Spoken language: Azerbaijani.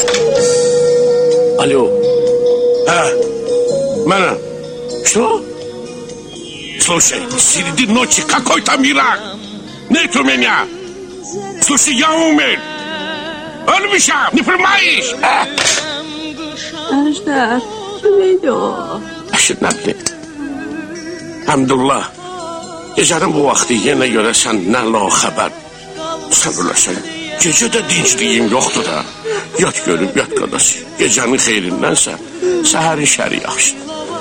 Alo. Mənəm. Что? Слушай, среди ночи какой там Ирак? Нет у меня. Слушай, я умер. Ölmüşəm, не понимаешь? Əjdər, neydi o? Əşir, nə bilim. Həmdullah, gecənin bu vaxtı yenə görəsən nə la xəbər. Sən öləsən, gecə də dincliyim yoxdur da. Yat görüb, yat qardaş. Gecənin xeyrindənsə, səhərin şəri yaxşı.